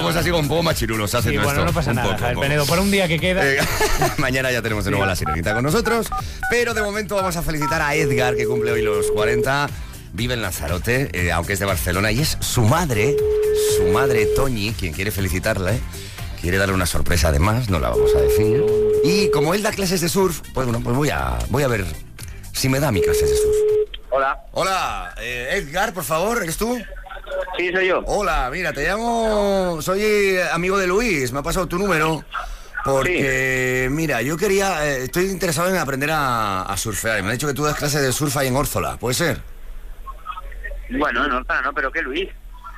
somos así un poco machirulos, hacen Sí, bueno, esto. no pasa nada, poco, Javier Penedo. Por un día que queda. Mañana ya tenemos de nuevo a la Sirenita con nosotros. Pero de momento vamos a felicitar a Edgar, que cumple hoy los 40. Vive en Lanzarote, aunque es de Barcelona. Y es su madre Toñi, quien quiere felicitarle. Quiere darle una sorpresa además, no la vamos a decir. Y como él da clases de surf, pues bueno, pues voy a ver si me da mi clases de surf. Hola. Hola, Edgar, por favor, ¿eres tú? Sí, soy yo. Hola, mira, te llamo... Soy amigo de Luis, me ha pasado tu número. Porque, mira, yo estoy interesado en aprender a surfear. Y me han dicho que tú das clases de surf ahí en Órzola, ¿puede ser? Bueno, en Horta no, pero ¿qué, Luis?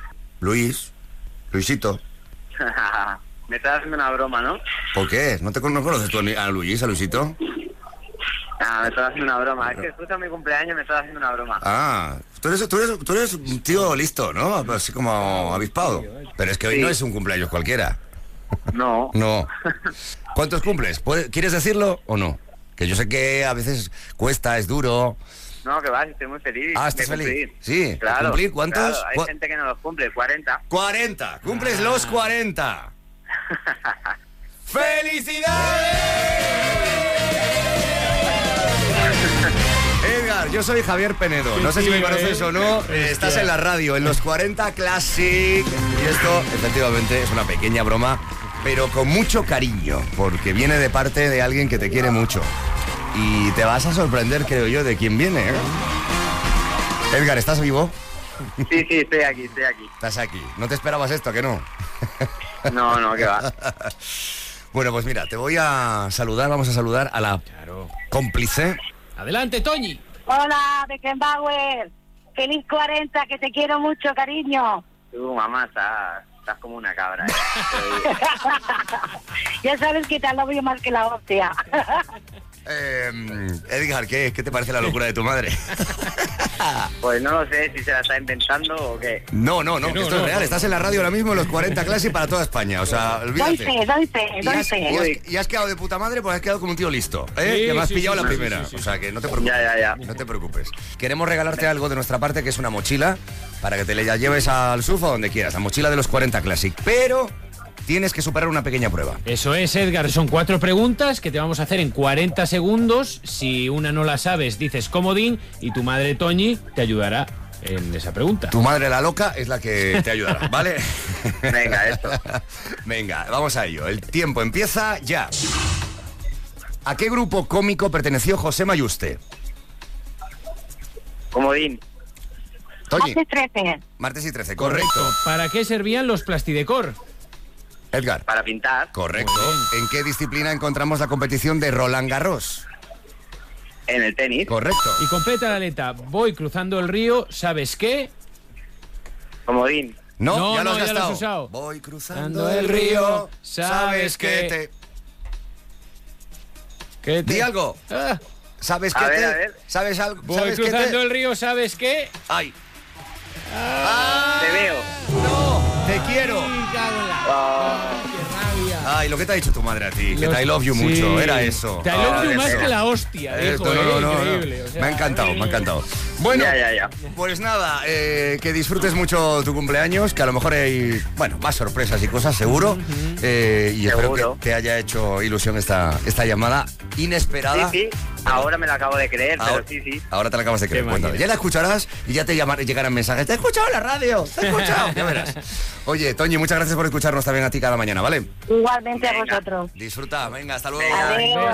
Luisito. Me estás haciendo una broma, ¿no? ¿Por qué? ¿No conoces tú a Luisito? Ah, me estás haciendo una broma. Es que justo en mi cumpleaños me estás haciendo una broma. Ah, tú eres un tío listo, ¿no? Así como avispado. Pero es que hoy Sí. no es un cumpleaños cualquiera. No. No. ¿Cuántos cumples? ¿Quieres decirlo o no? Que yo sé que a veces cuesta, es duro. No, que va, estoy muy feliz. Ah, ¿estás de feliz? cumplir. Sí. Claro. ¿Cumplir cuántos? Claro, hay gente que no los cumple, 40. 40. Cumples los 40. ¡Felicidades! Edgar, yo soy Javier Penedo. No sé si me conoces o no. Estás en la radio, en los 40 Classic. Y esto, efectivamente, es una pequeña broma, pero con mucho cariño, porque viene de parte de alguien que te quiere mucho. Y te vas a sorprender, creo yo, de quién viene, ¿eh? Edgar, ¿estás vivo? Sí, estoy aquí. Estás aquí. ¿No te esperabas esto, que no? No, que va. Bueno, pues mira, te voy a saludar, vamos a saludar a la cómplice. Adelante, Toñi. Hola, Beckenbauer. Feliz 40, que te quiero mucho, cariño. Tú, mamá, estás como una cabra. Ya sabes que te lo veo más que la hostia. Edgar, ¿qué te parece la locura de tu madre? Pues no lo sé si se la está inventando o qué. No, que esto es real. Estás en la radio ahora mismo en los 40 Classic para toda España. O sea, olvídate. Doy fe. Y has quedado de puta madre porque has quedado como un tío listo, ¿eh? Sí, Que me has sí, pillado sí, la sí, primera. sí. O sea, que no te preocupes. Ya. No te preocupes. Queremos regalarte algo de nuestra parte, que es una mochila, para que te la lleves al surf o donde quieras. La mochila de los 40 Classic. Pero tienes que superar una pequeña prueba. Eso es, Edgar. Son 4 preguntas que te vamos a hacer en 40 segundos. Si una no la sabes, dices comodín y tu madre Toñi te ayudará en esa pregunta. Tu madre la loca es la que te ayudará, ¿vale? Venga, esto. Venga, vamos a ello. El tiempo empieza ya. ¿A qué grupo cómico perteneció José Mayuste? Comodín. Toñi. Hace 13. Martes y 13, correcto. ¿Para qué servían los plastidecor? Edgar. Para pintar. Correcto. ¿En qué disciplina encontramos la competición de Roland Garros? En el tenis. Correcto. Y completa la letra. Voy cruzando el río, ¿sabes qué? Comodín. No, ya lo has ya lo has gastado. usado. Voy cruzando Cruzando el el río, río, sabes que ¿Qué Di algo. Ah, ¿Sabes A qué ver, te? a ver. ¿Sabes algo? voy ¿Sabes qué cruzando te? el río, ¿sabes qué? ¡Ay! Te veo. ¡No! ¡Te quiero! ¡Qué rabia! Ay, lo que te ha dicho tu madre a ti, que Los- te I love you sí. mucho, era eso. Te I love you qué más feo. que la hostia, dijo, No. increíble. O sea, Me ha encantado. Bueno, Ya. pues nada, que disfrutes mucho tu cumpleaños, que a lo mejor hay, bueno, más sorpresas y cosas, seguro. Y espero Seguro. que te haya hecho ilusión esta llamada inesperada. Sí. Ahora me lo acabo de creer, Ahora, pero sí. ahora te la acabas de creer. Qué Cuéntame. máquina. Ya la escucharás y ya te llegarán mensajes. Te he escuchado en la radio, te he escuchado. Ya verás. Oye, Toñi, muchas gracias por escucharnos también a ti cada mañana, ¿vale? Igualmente a Venga. vosotros. Disfruta, venga, hasta luego. Venga. Adiós.